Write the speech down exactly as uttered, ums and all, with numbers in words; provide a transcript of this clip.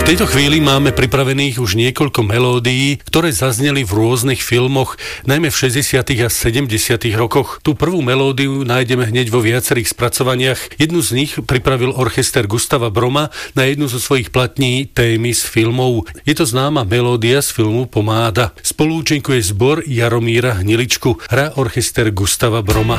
V tejto chvíli máme pripravených už niekoľko melódií, ktoré zazneli v rôznych filmoch, najmä v šesťdesiatych a sedemdesiatych rokoch. Tú prvú melódiu nájdeme hneď vo viacerých spracovaniach. Jednu z nich pripravil orchester Gustava Broma na jednu zo svojich platní témy z filmov. Je to známa melódia z filmu Pomáda. Spoluúčinkuje zbor Jaromíra Hniličku, hrá orchester Gustava Broma.